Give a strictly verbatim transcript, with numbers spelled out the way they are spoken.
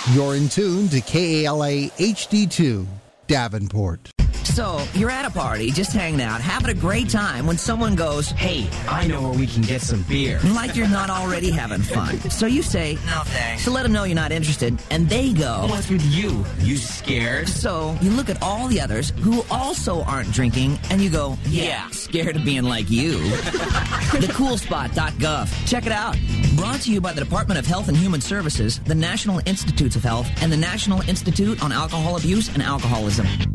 You're in tune to K A L A H D two, Davenport. So, you're at a party, just hanging out, having a great time when someone goes, "Hey, I know where we can get some beer." Like you're not already having fun. So you say, "No thanks," to let them know you're not interested, and they go, "What's with you? You scared?" So, you look at all the others who also aren't drinking, and you go, "Yeah, scared of being like you." the cool spot dot gov. Check it out. Brought to you by the Department of Health and Human Services, the National Institutes of Health, and the National Institute on Alcohol Abuse and Alcoholism.